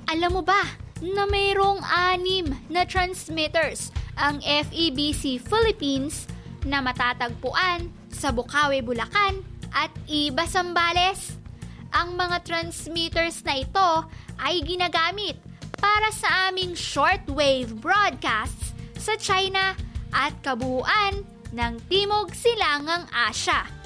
Alam mo ba na mayroong 6 na transmitters ang FEBC Philippines na matatagpuan sa Bukawi, Bulacan at Iba, Zambales? Ang mga transmitters na ito ay ginagamit para sa aming shortwave broadcasts sa China at kabuuan ng Timog Silangang Asya.